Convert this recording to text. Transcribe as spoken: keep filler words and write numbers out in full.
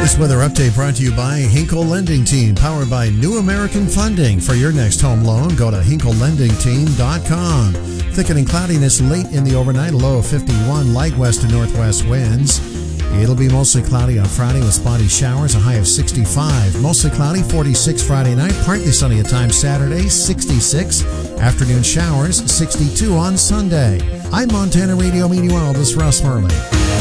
This weather update brought to you by Hinkle Lending Team, powered by New American Funding. For your next home loan, go to hinkle lending team dot com. Thickening cloudiness late in the overnight, a low of fifty-one, light west to northwest winds. It'll be mostly cloudy on Friday with spotty showers, a high of sixty-five. Mostly cloudy, forty-six Friday night, partly sunny at times Saturday, sixty-six. Afternoon showers, sixty-two on Sunday. I'm Montana Radio Meteorologist Russ Murley.